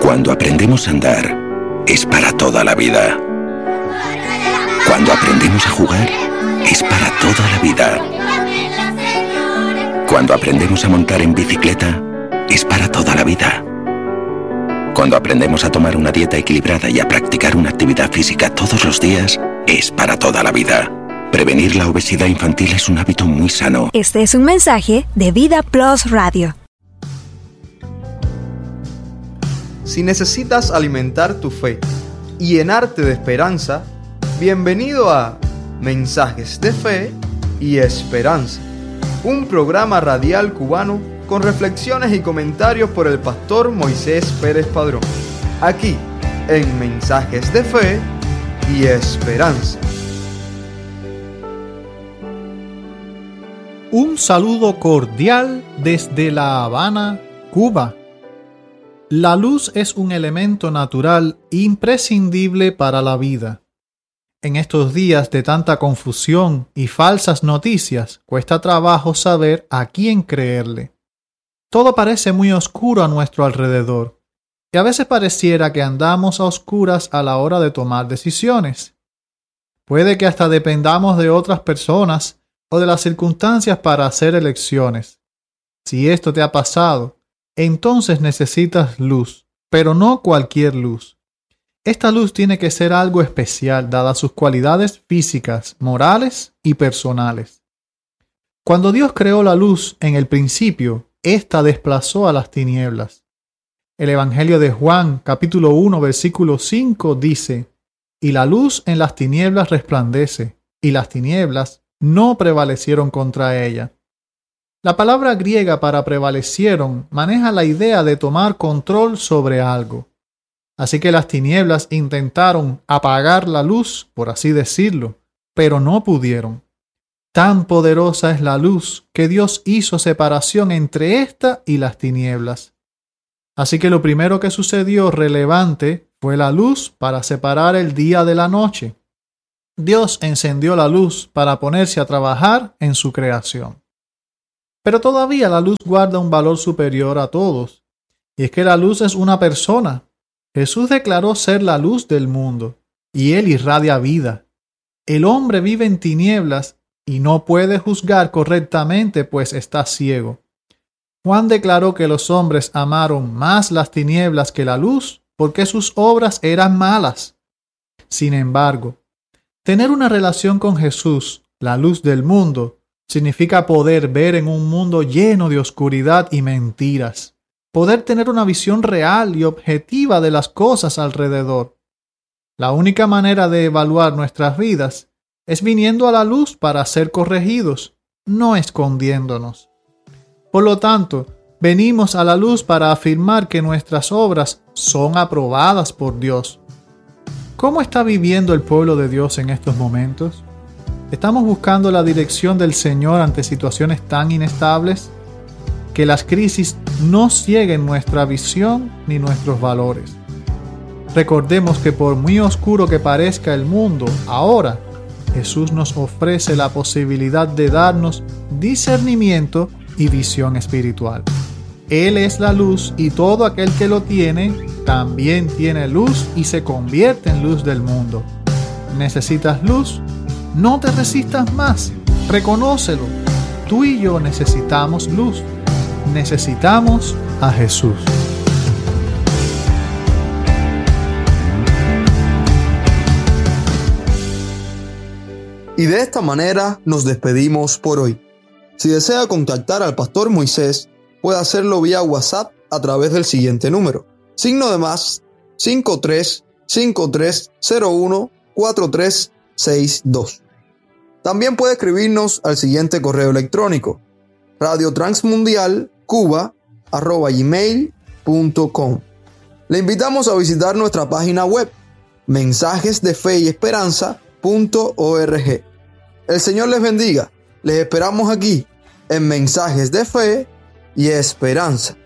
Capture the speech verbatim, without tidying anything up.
Cuando aprendemos a andar, es para toda la vida. Cuando aprendemos a jugar, es para toda la vida. Cuando aprendemos a montar en bicicleta, es para toda la vida. Cuando aprendemos a tomar una dieta equilibrada y a practicar una actividad física todos los días, es para toda la vida. Prevenir la obesidad infantil es un hábito muy sano. Este es un mensaje de Vida Plus Radio. Si necesitas alimentar tu fe y llenarte de esperanza, bienvenido a Mensajes de Fe y Esperanza, un programa radial cubano con reflexiones y comentarios por el pastor Moisés Pérez Padrón, aquí en Mensajes de Fe y Esperanza. Un saludo cordial desde La Habana, Cuba. La luz es un elemento natural imprescindible para la vida. En estos días de tanta confusión y falsas noticias, cuesta trabajo saber a quién creerle. Todo parece muy oscuro a nuestro alrededor, y a veces pareciera que andamos a oscuras a la hora de tomar decisiones. Puede que hasta dependamos de otras personas o de las circunstancias para hacer elecciones. Si esto te ha pasado, entonces necesitas luz, pero no cualquier luz. Esta luz tiene que ser algo especial, dadas sus cualidades físicas, morales y personales. Cuando Dios creó la luz en el principio, ésta desplazó a las tinieblas. El Evangelio de Juan, capítulo uno, versículo cinco, dice: «Y la luz en las tinieblas resplandece, y las tinieblas no prevalecieron contra ella». La palabra griega para prevalecieron maneja la idea de tomar control sobre algo. Así que las tinieblas intentaron apagar la luz, por así decirlo, pero no pudieron. Tan poderosa es la luz que Dios hizo separación entre esta y las tinieblas. Así que lo primero que sucedió relevante fue la luz para separar el día de la noche. Dios encendió la luz para ponerse a trabajar en su creación. Pero todavía la luz guarda un valor superior a todos, y es que la luz es una persona. Jesús declaró ser la luz del mundo, y Él irradia vida. El hombre vive en tinieblas y no puede juzgar correctamente, pues está ciego. Juan declaró que los hombres amaron más las tinieblas que la luz, porque sus obras eran malas. Sin embargo, tener una relación con Jesús, la luz del mundo, significa poder ver en un mundo lleno de oscuridad y mentiras, poder tener una visión real y objetiva de las cosas alrededor. La única manera de evaluar nuestras vidas es viniendo a la luz para ser corregidos, no escondiéndonos. Por lo tanto, venimos a la luz para afirmar que nuestras obras son aprobadas por Dios. ¿Cómo está viviendo el pueblo de Dios en estos momentos? ¿Estamos buscando la dirección del Señor ante situaciones tan inestables? Que las crisis no cieguen nuestra visión ni nuestros valores. Recordemos que por muy oscuro que parezca el mundo, ahora Jesús nos ofrece la posibilidad de darnos discernimiento y visión espiritual. Él es la luz y todo aquel que lo tiene también tiene luz y se convierte en luz del mundo. ¿Necesitas luz? No te resistas más, reconócelo. Tú y yo necesitamos luz. Necesitamos a Jesús. Y de esta manera nos despedimos por hoy. Si desea contactar al pastor Moisés, puede hacerlo vía WhatsApp a través del siguiente número: signo de más cinco tres cinco tres cero uno cuatro tres seis dos. También puede escribirnos al siguiente correo electrónico: radiotransmundialcuba arroba gmail punto com. Le invitamos a visitar nuestra página web mensajes de fe y esperanza punto org. El Señor les bendiga. Les esperamos aquí en Mensajes de Fe y Esperanza.